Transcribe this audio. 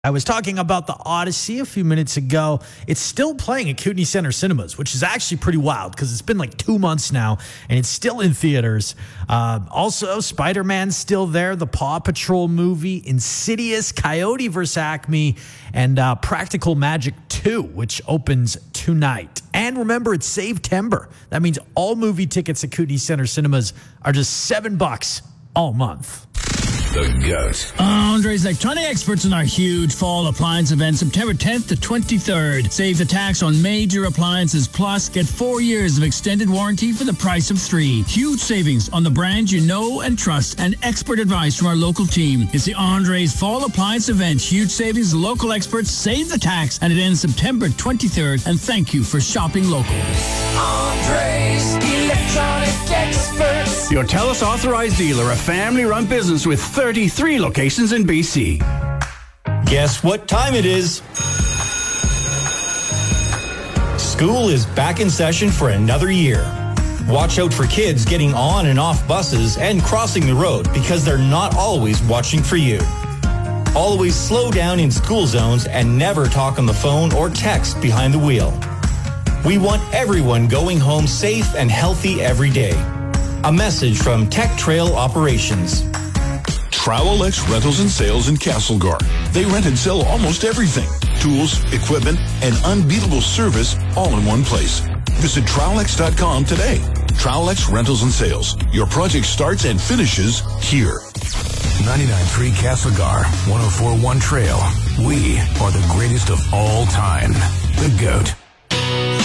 I was talking about the Odyssey a few minutes ago. It's still playing at Kootenai Center Cinemas, which is actually pretty wild because it's been like 2 months now and it's still in theaters. Also, Spider-Man's still there, the Paw Patrol movie, Insidious, Coyote vs. Acme, and Practical Magic 2, which opens tonight. And remember, it's Save-Tember. That means all movie tickets at Kootenai Center Cinemas are just $7 all month. The GOAT. Andre's Electronic Experts in our huge fall appliance event, September 10th to 23rd. Save the tax on major appliances, plus get 4 years of extended warranty for the price of 3. Huge savings on the brands you know and trust, and expert advice from our local team. It's the Andre's Fall Appliance Event. Huge savings, local experts, save the tax, and it ends September 23rd. And thank you for shopping local. Andre's Electronic Experts. Your TELUS authorized dealer, a family-run business with 33 locations in BC. Guess what time it is? School is back in session for another year. Watch out for kids getting on and off buses and crossing the road because they're not always watching for you. Always slow down in school zones and never talk on the phone or text behind the wheel. We want everyone going home safe and healthy every day. A message from Tech Trail Operations. Trowel-X Rentals and Sales in Castlegar. They rent and sell almost everything. Tools, equipment, and unbeatable service all in one place. Visit Trowel-X.com today. Trowel-X Rentals and Sales. Your project starts and finishes here. 99.3 Castlegar, 104.1 Trail. We are the greatest of all time. The GOAT.